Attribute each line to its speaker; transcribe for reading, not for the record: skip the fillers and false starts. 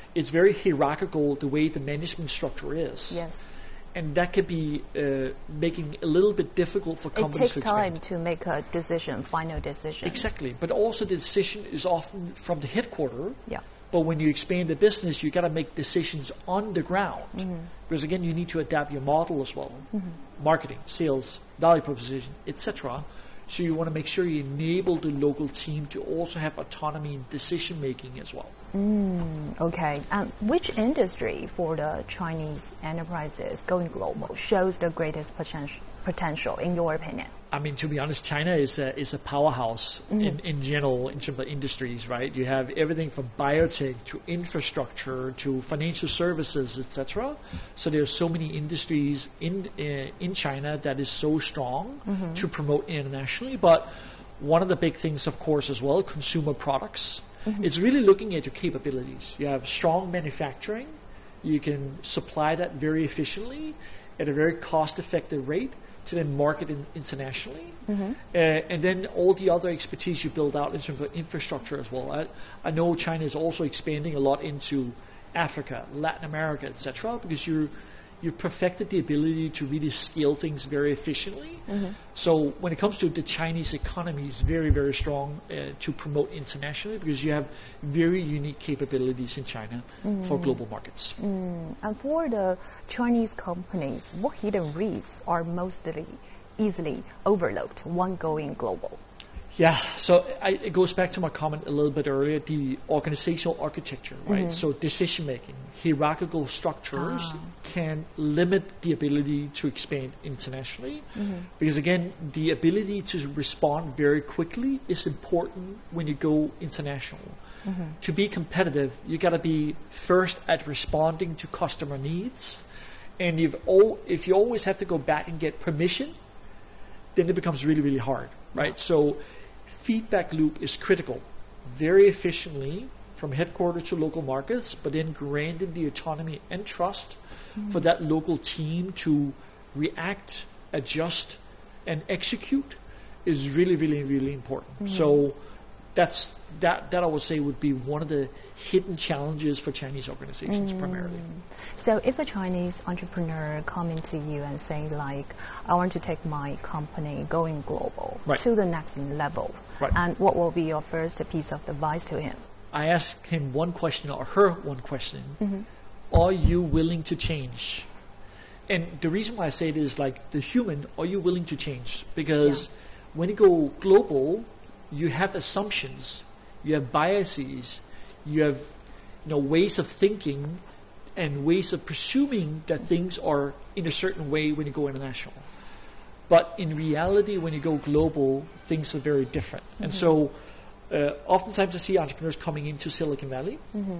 Speaker 1: it's very hierarchical the way the management structure is.
Speaker 2: Yes.
Speaker 1: And that could be making it a little bit difficult for companies to expand.
Speaker 2: It takes time to make a decision, final decision.
Speaker 1: Exactly. But also the decision is often from the headquarters.
Speaker 2: Yeah.
Speaker 1: But when you expand the business, you got to make decisions on the ground. Because again, you need to adapt your model as well. Marketing, sales, value proposition, etc. So you want to make sure you enable the local team to also have autonomy in decision making as well.
Speaker 2: Okay. And which industry for the Chinese enterprises going global shows the greatest potential in your opinion?
Speaker 1: I mean, to be honest, China is a powerhouse in general in terms of industries, right? You have everything from biotech to infrastructure to financial services, etc. So there are so many industries in China that is so strong to promote internationally. But one of the big things, of course, as well, consumer products. It's really looking at your capabilities. You have strong manufacturing. You can supply that very efficiently at a very cost-effective rate to then market internationally. And then all the other expertise you build out in terms of infrastructure as well. I know China is also expanding a lot into Africa, Latin America, etc. because you've perfected the ability to really scale things very efficiently. So when it comes to the Chinese economy, it's very, very strong to promote internationally because you have very unique capabilities in China for global markets.
Speaker 2: And for the Chinese companies, what hidden risks are mostly easily overlooked when going global?
Speaker 1: Yeah, so it goes back to my comment a little bit earlier, the organizational architecture, right? So decision-making, hierarchical structures can limit the ability to expand internationally because, again, the ability to respond very quickly is important when you go international. To be competitive, you got to be first at responding to customer needs. And if you always have to go back and get permission, then it becomes really, really hard, right? So feedback loop is critical, very efficiently from headquarters to local markets, but then granting the autonomy and trust for that local team to react, adjust, and execute is really, really, really important. So that I would say would be one of the hidden challenges for Chinese organizations primarily.
Speaker 2: So if a Chinese entrepreneur coming to you and say like, I want to take my company going global to the next level, and what will be your first piece of advice to him?
Speaker 1: I ask him one question or her one question. Are you willing to change? And the reason why I say it is like the human, are you willing to change? Because when you go global, you have assumptions, you have biases, you have ways of thinking and ways of presuming that things are in a certain way when you go international. But in reality, when you go global, things are very different. And so oftentimes I see entrepreneurs coming into Silicon Valley